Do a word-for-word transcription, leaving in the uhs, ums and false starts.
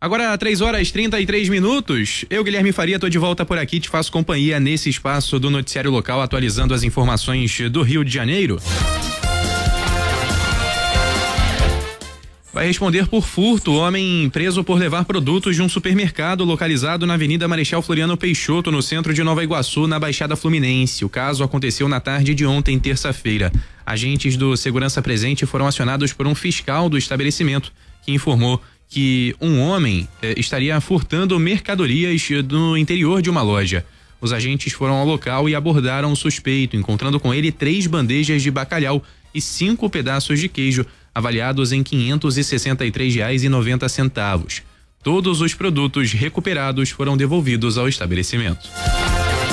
Agora, três horas e trinta e três minutos. Eu, Guilherme Faria, tô de volta por aqui, te faço companhia nesse espaço do noticiário local, atualizando as informações do Rio de Janeiro. Vai responder por furto homem preso por levar produtos de um supermercado localizado na Avenida Marechal Floriano Peixoto, no centro de Nova Iguaçu, na Baixada Fluminense. O caso aconteceu na tarde de ontem, terça-feira. Agentes do Segurança Presente foram acionados por um fiscal do estabelecimento, que informou que um homem eh, estaria furtando mercadorias no interior de uma loja. Os agentes foram ao local e abordaram o suspeito, encontrando com ele três bandejas de bacalhau e cinco pedaços de queijo, avaliados em quinhentos e sessenta e três reais e noventa centavos. Todos os produtos recuperados foram devolvidos ao estabelecimento.